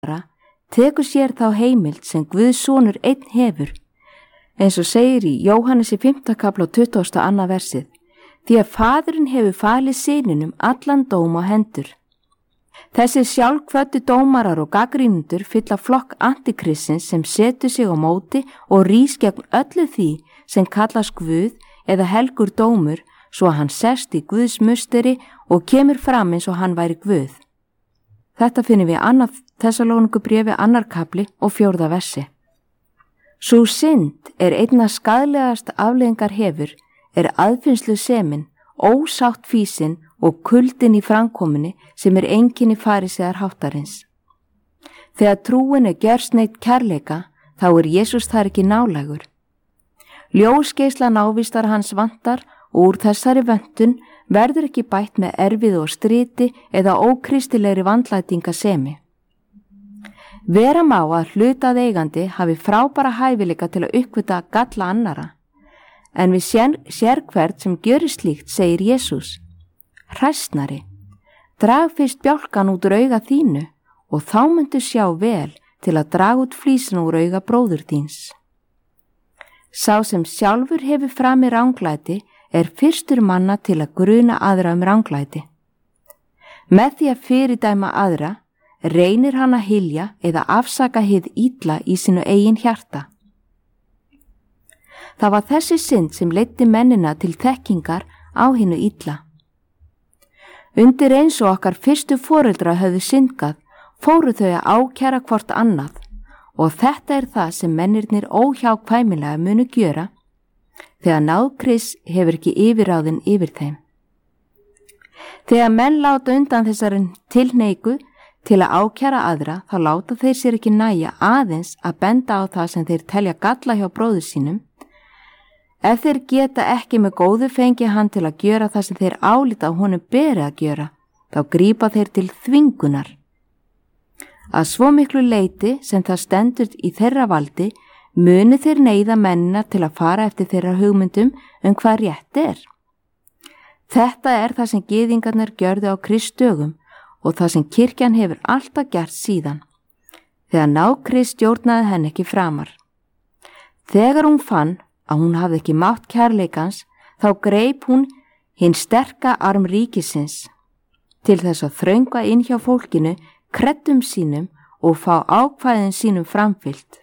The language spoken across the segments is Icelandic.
tekur sér þá heimild sem Guðs sonur einn hefur, eins og segir í Jóhannesi 5. kafla 22. versið, því að Faðirinn hefur falið syninum allan dóm á hendur. Þessir sjálfkvöddu dómarar og gagnrýnendur fylla flokk antikristins sem setur sig á móti og rís gegn öllu því sem kallast Guð eða helgur dómur, svo að hann sest í Guðs musteri og kemur fram eins og hann væri Guð. Þetta finnum við í 2. Tessalónikubréfi 2. kafli og 4. versi. Sú synd einna skaðlegast afleiðingar hefur, aðfinnslu semin, ósátt fýsin og kuldin í framkominni sem einkenni farisegar háttarins. Þegar trúin gjörsneydd kærleika, þá Jesús þar ekki nálægur. Ljósgeisla návistar hans vantar og úr þessari vöntun verður ekki bætt með erfiðu og striti eða ókristilegri vandlætingasemi. Vera má að hlutað eigandi hafi frábæra hæfileika til að uppgöta galla annara, en við sér hvert sem gjörir slíkt, segir Jesús: hræsnari, drag fyrst bjálkan út úr auga þínu og þá myndu sjá vel til að draga út flísina úr auga bróður þíns. Sá sem sjálfur hefur framið ranglæti fyrstur manna til að gruna aðra ranglæti. Með því að fyrirdæma aðra reynir hann að hylja eða afsaka hið illa í sínu eigin hjarta. Það var þessi synd sem leiddi mennina til þekkingar á hinu illa. Undir eins og okkar fyrstu foreldra höfðu syndgað, fóru þau að ákæra hvort annað, og þetta það sem mennirnir óhjákvæmilega munu gjöra þegar náð Krists hefur ekki yfirráðin yfir þeim. Þegar menn láta undan þessari tilhneigu til að ákæra aðra, þá láta þeir sér ekki nægja aðeins að benda á það sem þeir telja galla hjá bróður sínum. Ef þeir geta ekki með góðu fengi hann til að gjöra það sem þeir álíta honum beri að gjöra, þá grípa þeir til þvingunar. Að svo miklu leyti sem það stendur í þeirra valdi, muni þeir neyða mennina til að fara eftir þeirra hugmyndum hvað rétt Þetta það sem gyðingarnir gjörðu á Krists dögum og það sem kirkjan hefur alltaf gert síðan, þegar náð Krist stjórnaði henni ekki framar. Þegar hún fann að hún hafði ekki mátt kærleikans, þá greip hún hinn sterka arm ríkisins til þess að þröngva inn hjá fólkinu kreddum sínum og fá ákvæðin sínum framfylgt.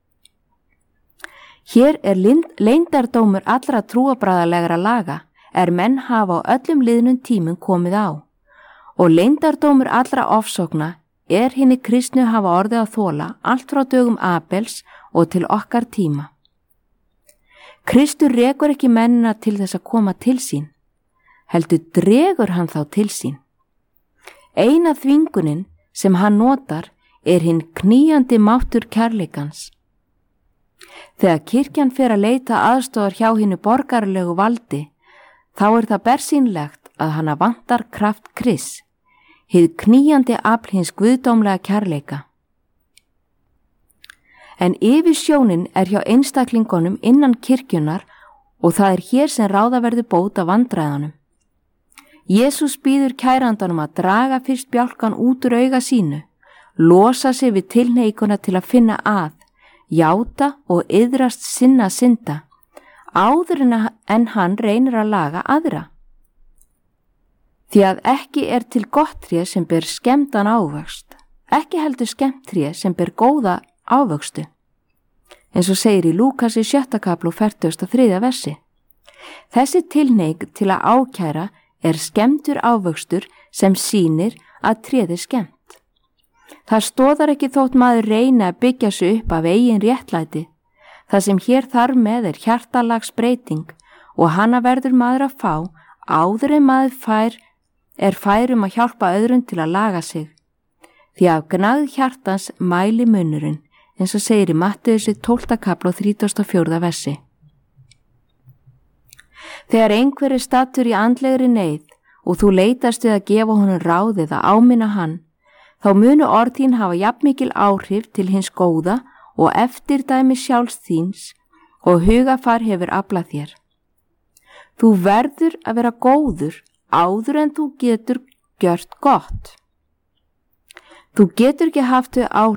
Hér leyndardómur allra trúarbragðalegra laga menn hafa á öllum liðnum tímum komið á, og leyndardómur allra ofsókna hinni kristnu hafa orðið að þola allt frá dögum Abels og til okkar tíma. Kristur rekur ekki mennina til þess að koma til sín, heldur dregur hann þá til sín. Eina þvingunin sem hann notar hinn knýjandi máttur kærleikans. Þegar kirkjan fer að leita aðstofar hjá hinnu borgaralegu valdi, þá það bersýnlegt að hana vantar kraft Krists, hið knýjandi afl hins guðdómlega kærleika. En yfirsjónin hjá einstaklingunum innan kirkjunar og það hér sem ráða verður bót af vandræðanum. Jesús býður kærandanum að draga fyrst bjálkan út úr auga sínu, losa sig við tilhneiguna til að finna að, játa og iðrast sinna synda, áður en hann reynir að laga aðra. Því að ekki til gott tré sem ber skemmdan ávöxt, ekki heldur skemmt tré sem ber góða ávöxtu, eins og segir í Lúkasi 7. kapla og 43. versi. Þessi tilhneig til að ákæra skemmtur ávöxtur sem sýnir að tréð skemmt. Það stóðar ekki þótt maður reyni að byggja sig upp af eigin réttlæti. Það sem hér þarf með hjartalagsbreyting og hana verður maður að fá áður en maður fær að hjálpa öðrum til að laga sig. Því af gnægð hjartans mæli munnurinn, eins og segir í Matteusi 12. kapla og 34. versi. Þegar einhver stattur í andlegri neyð og þú leitast við að gefa honum ráð eða áminna hann, þá munu orð þín hafa jafnmikil áhrif til hins góða og eftirdæmi sjálfs þíns og hugafar hefur aflað þér. Þú verður að vera góður áður en þú getur gjört gott. Þú getur ekki haft þau